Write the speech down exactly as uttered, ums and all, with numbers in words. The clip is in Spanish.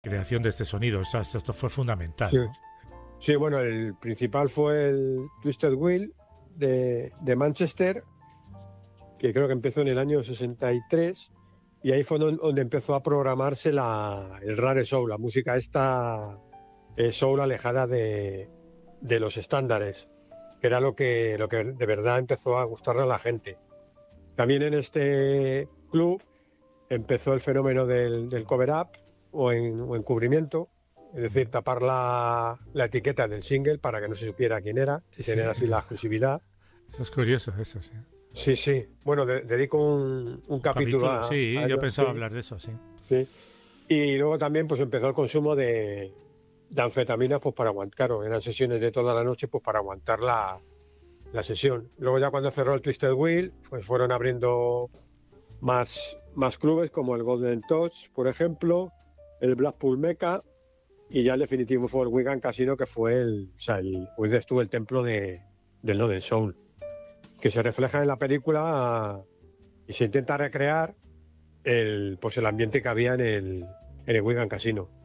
creación de este sonido. O sea, esto, esto fue fundamental, Sí. ¿no? Sí, bueno, el principal fue el Twisted Wheel de, de Manchester, que creo que empezó en el año sesenta y tres, y ahí fue donde empezó a programarse la, el rare soul, la música esta eh, soul alejada de, de los estándares, que era lo que, lo que de verdad empezó a gustarle a la gente. También en este club empezó el fenómeno del, del cover-up o, en, o encubrimiento, es decir, tapar la, la etiqueta del single para que no se supiera quién era y Sí. tener así la exclusividad. Eso es curioso, eso, sí. Sí, sí. Bueno, de, dedico un, un capítulo, Capítulo, a, sí, a yo ello, pensaba sí, hablar de eso, sí. sí. Y luego también pues empezó el consumo de, de anfetaminas pues para aguantar, claro, eran sesiones de toda la noche pues para aguantar la, la sesión. Luego ya cuando cerró el Twisted Wheel, pues fueron abriendo más, más clubes como el Golden Touch, por ejemplo, el Blackpool Mecca, y ya el definitivo fue el Wigan Casino, que fue el, o sea, el, pues estuvo el templo de, del Northern Soul, que se refleja en la película y se intenta recrear el, pues el ambiente que había en el, en el Wigan Casino.